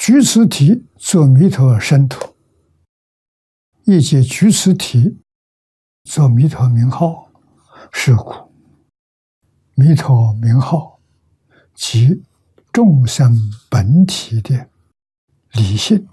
举此体作弥陀身土，亦借举此体作弥陀名号，是故弥陀名号即众生本体的理性，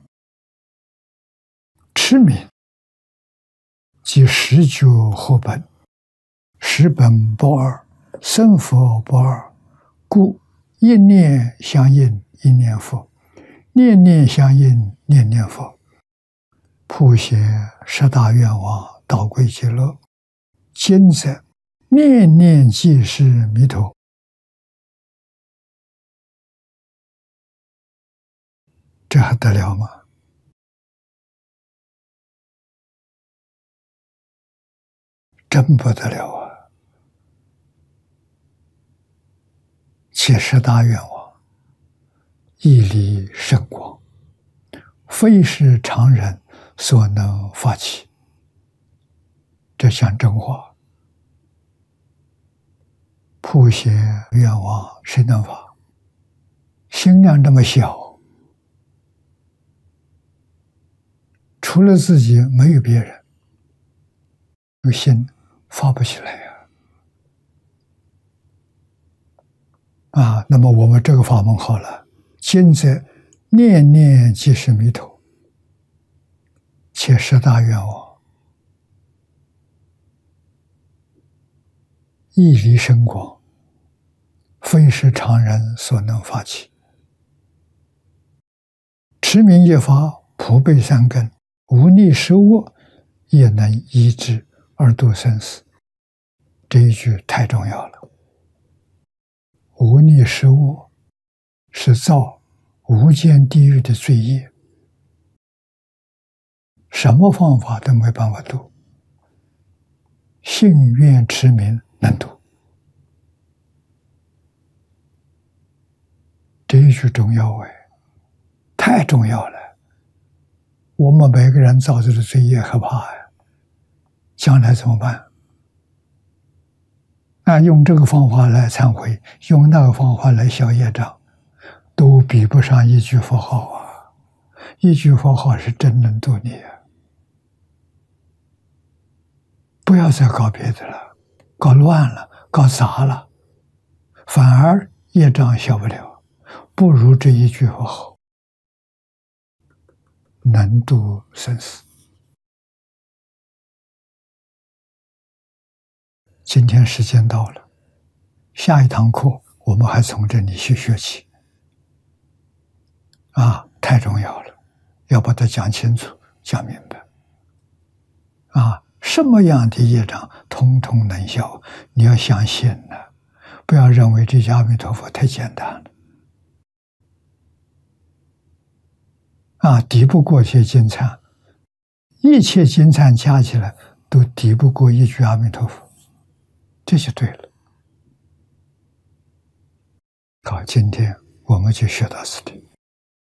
持名即十觉合本，十本不二，生佛不二，故一念相应一念佛，念念相应念念佛，普贤十大愿望，导归极乐。今则念念即是弥陀，这还得了吗？真不得了啊！且十大愿望，义理甚广，非是常人所能发起。这讲真话。普贤愿望谁能发？心量这么小，除了自己没有别人，有心发不起来呀！那么我们这个法门好了，今则念念即是弥陀，且十大愿望，义理深广，非是常人所能发起。持名一法，普被三根，无逆十恶，也能医治而度生死。这一句太重要了。无逆十恶是造无间地狱的罪业，什么方法都没办法度，信愿持名能度。这一句重要太重要了。我们每个人造作的罪业可怕呀，将来怎么办？用这个方法来忏悔，用那个方法来消业障，都比不上一句佛号啊！一句佛号是真能度你啊！不要再搞别的了，搞乱了，搞杂了，反而业障消不了，不如这一句佛号能度生死。今天时间到了，下一堂课我们还从这里去学起。太重要了，要把它讲清楚、讲明白。什么样的业障，通通能消。你要相信呢，不要认为这阿弥陀佛太简单了。抵不过些经忏，一切经忏加起来都抵不过一句阿弥陀佛。这就对了。好，今天我们就学到这里。